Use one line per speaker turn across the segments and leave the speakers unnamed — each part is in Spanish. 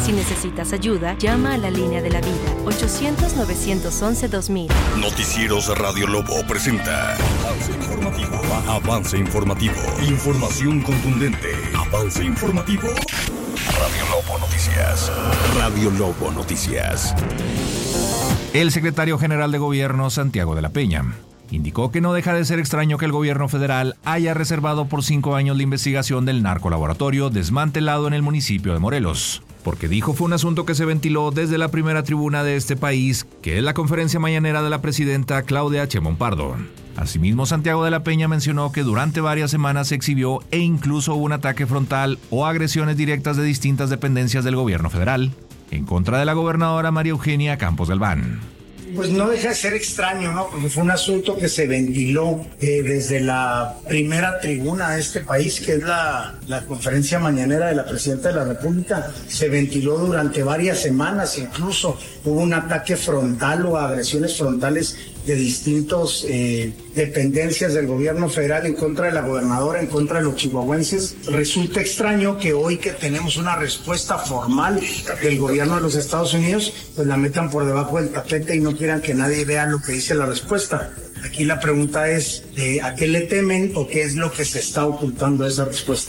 Si necesitas ayuda, llama a la línea de la vida, 800-911-2000.
Noticieros Radio Lobo presenta Avance Informativo. Avance Informativo. Información contundente. Avance Informativo. Radio Lobo Noticias. Radio Lobo Noticias.
El secretario general de Gobierno, Santiago de la Peña, indicó que no deja de ser extraño que el gobierno federal haya reservado por 5 años la investigación del narcolaboratorio desmantelado en el municipio de Morelos, porque dijo fue un asunto que se ventiló desde la primera tribuna de este país, que es la conferencia mañanera de la presidenta Claudia Sheinbaum Pardo. Asimismo, Santiago de la Peña mencionó que durante varias semanas se exhibió e incluso hubo un ataque frontal o agresiones directas de distintas dependencias del gobierno federal en contra de la gobernadora María Eugenia Campos Galván.
Pues no deja de ser extraño, ¿no? Porque fue un asunto que se ventiló desde la primera tribuna de este país, que es la conferencia mañanera de la Presidenta de la República. Se ventiló durante varias semanas, incluso hubo un ataque frontal o agresiones frontales de distintos dependencias del gobierno federal en contra de la gobernadora, en contra de los chihuahuenses. Resulta extraño que hoy que tenemos una respuesta formal del gobierno de los Estados Unidos, pues la metan por debajo del tapete y no quieran que nadie vea lo que dice la respuesta. Aquí la pregunta es, ¿a qué le temen o qué es lo que se está ocultando de esa respuesta?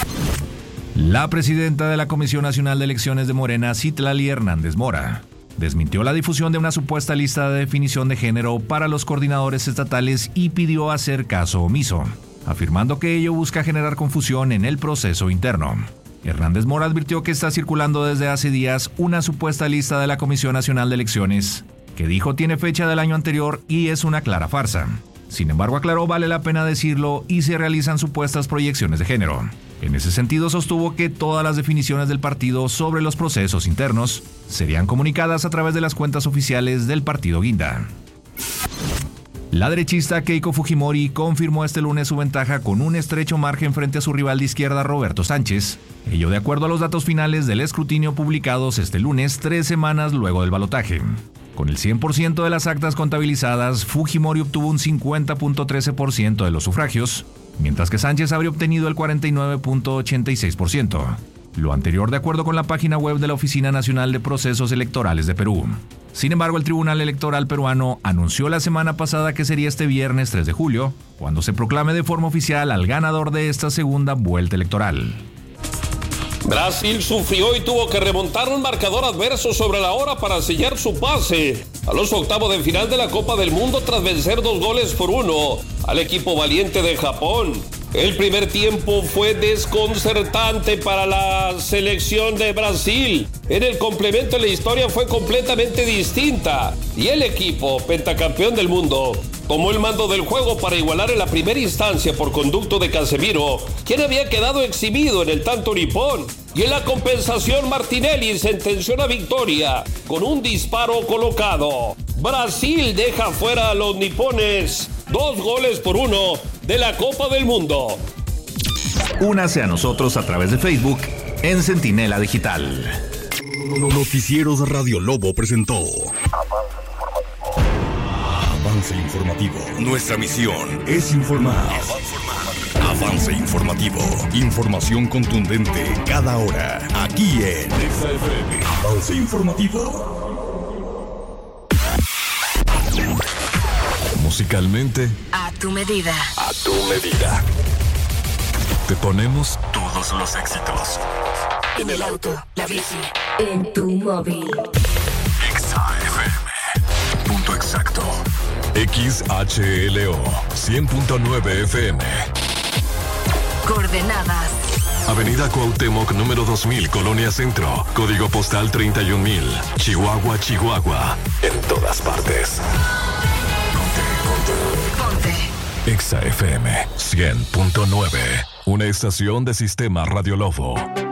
La presidenta de la Comisión Nacional de Elecciones de Morena, Citlali Hernández Mora, desmintió la difusión de una supuesta lista de definición de género para los coordinadores estatales y pidió hacer caso omiso, afirmando que ello busca generar confusión en el proceso interno. Hernández Mora advirtió que está circulando desde hace días una supuesta lista de la Comisión Nacional de Elecciones, que dijo tiene fecha del año anterior y es una clara farsa. Sin embargo, aclaró vale la pena decirlo y se realizan supuestas proyecciones de género. En ese sentido, sostuvo que todas las definiciones del partido sobre los procesos internos serían comunicadas a través de las cuentas oficiales del partido Guinda. La derechista Keiko Fujimori confirmó este lunes su ventaja con un estrecho margen frente a su rival de izquierda Roberto Sánchez, ello de acuerdo a los datos finales del escrutinio publicados este lunes, 3 semanas luego del balotaje. Con el 100% de las actas contabilizadas, Fujimori obtuvo un 50.13% de los sufragios, mientras que Sánchez habría obtenido el 49.86%. Lo anterior de acuerdo con la página web de la Oficina Nacional de Procesos Electorales de Perú. Sin embargo, el Tribunal Electoral peruano anunció la semana pasada que sería este viernes 3 de julio, cuando se proclame de forma oficial al ganador de esta segunda vuelta electoral.
Brasil sufrió y tuvo que remontar un marcador adverso sobre la hora para sellar su pase a los octavos de final de la Copa del Mundo tras vencer 2-1 al equipo valiente de Japón. El primer tiempo fue desconcertante para la selección de Brasil. En el complemento la historia fue completamente distinta y el equipo pentacampeón del mundo tomó el mando del juego para igualar en la primera instancia por conducto de Casemiro, quien había quedado exhibido en el tanto nipón. Y en la compensación Martinelli sentenció la victoria con un disparo colocado. Brasil deja fuera a los nipones 2-1 de la Copa del Mundo.
Únase a nosotros a través de Facebook en Centinela Digital.
Noticieros Radio Lobo presentó Avance Informativo. Nuestra misión es informar. Avance Informativo. Información contundente cada hora. Aquí en XFM. Avance Informativo. Musicalmente,
A tu medida.
a tu medida. Te ponemos todos los éxitos.
En el auto, la bici, en tu móvil.
XFM. Punto exacto. XHLO 100.9 FM.
Coordenadas.
Avenida Cuauhtémoc, número 2000, Colonia Centro. Código postal 31000. Chihuahua, Chihuahua. En todas partes.
Ponte.
XFM 100.9. Una estación de Sistema Radio Lobo.